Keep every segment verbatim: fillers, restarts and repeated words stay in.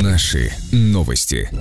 Наши новости.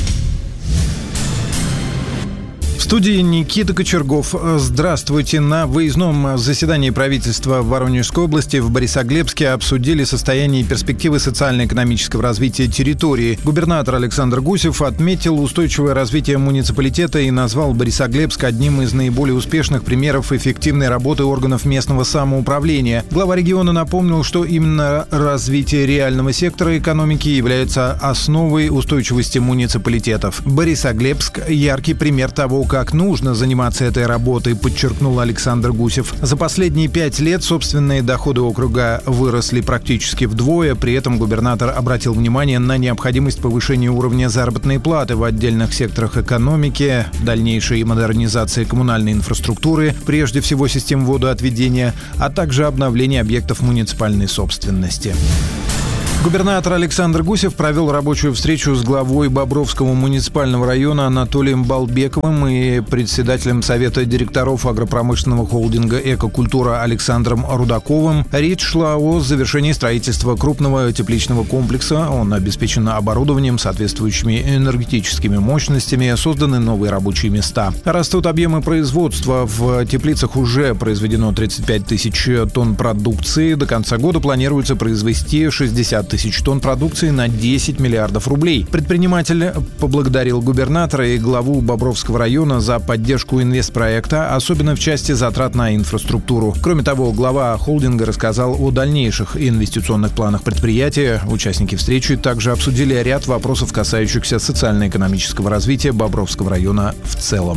В студии Никита Кочергов. Здравствуйте. На выездном заседании правительства в Воронежской области в Борисоглебске обсудили состояние и перспективы социально-экономического развития территории. Губернатор Александр Гусев отметил устойчивое развитие муниципалитета и назвал Борисоглебск одним из наиболее успешных примеров эффективной работы органов местного самоуправления. Глава региона напомнил, что именно развитие реального сектора экономики является основой устойчивости муниципалитетов. Борисоглебск – яркий пример того, как нужно заниматься этой работой, подчеркнул Александр Гусев. За последние пять лет собственные доходы округа выросли практически вдвое. При этом губернатор обратил внимание на необходимость повышения уровня заработной платы в отдельных секторах экономики, дальнейшей модернизации коммунальной инфраструктуры, прежде всего систем водоотведения, а также обновления объектов муниципальной собственности. Губернатор Александр Гусев провел рабочую встречу с главой Бобровского муниципального района Анатолием Балбековым и председателем Совета директоров агропромышленного холдинга «Экокультура» Александром Рудаковым. Речь шла о завершении строительства крупного тепличного комплекса. Он обеспечен оборудованием, соответствующими энергетическими мощностями, созданы новые рабочие места. Растут объемы производства. В теплицах уже произведено тридцать пять тысяч тонн продукции. До конца года планируется произвести шестьдесят тысяч тонн продукции на десять миллиардов рублей. Предприниматель поблагодарил губернатора и главу Бобровского района за поддержку инвестпроекта, особенно в части затрат на инфраструктуру. Кроме того, глава холдинга рассказал о дальнейших инвестиционных планах предприятия. Участники встречи также обсудили ряд вопросов, касающихся социально-экономического развития Бобровского района в целом.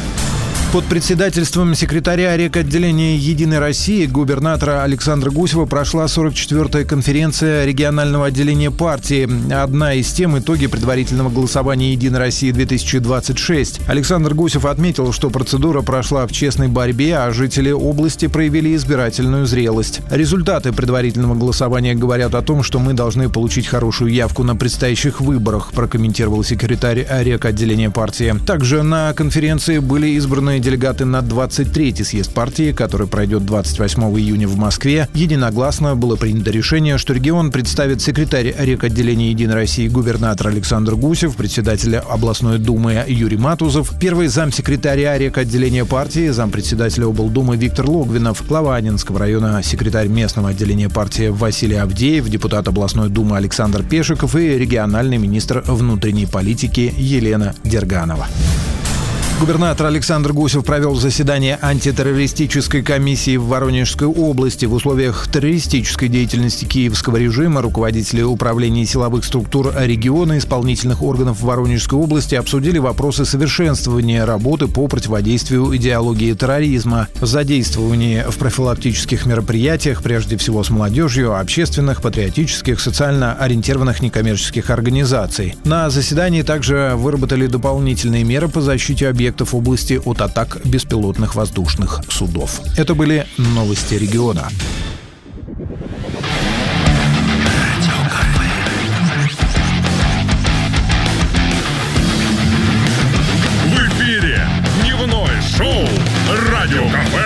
Под председательством секретаря рекотделения «Единой России» губернатора Александра Гусева прошла сорок четвёртая конференция регионального отделения партии. Одна из тем – итоги предварительного голосования «Единой России-две тысячи двадцать шесть». Александр Гусев отметил, что процедура прошла в честной борьбе, а жители области проявили избирательную зрелость. Результаты предварительного голосования говорят о том, что мы должны получить хорошую явку на предстоящих выборах, прокомментировал секретарь рекотделения партии. Также на конференции были избраны делегаты на двадцать третий съезд партии, который пройдет двадцать восьмого июня в Москве. Единогласно было принято решение, что регион представит секретарь рекотделения «Единой России» губернатор Александр Гусев, председатель областной думы Юрий Матузов, первый замсекретаря рекотделения партии, зампредседателя облдумы Виктор Логвинов, глава Аннинского района, секретарь местного отделения партии Василий Авдеев, депутат областной думы Александр Пешиков и региональный министр внутренней политики Елена Дерганова. Губернатор Александр Гусев провел заседание антитеррористической комиссии в Воронежской области. В условиях террористической деятельности киевского режима руководители управления силовых структур региона исполнительных органов Воронежской области обсудили вопросы совершенствования работы по противодействию идеологии терроризма, задействования в профилактических мероприятиях, прежде всего с молодежью, общественных, патриотических, социально ориентированных некоммерческих организаций. На заседании также выработали дополнительные меры по защите объектов в области от атак беспилотных воздушных судов. Это были новости региона.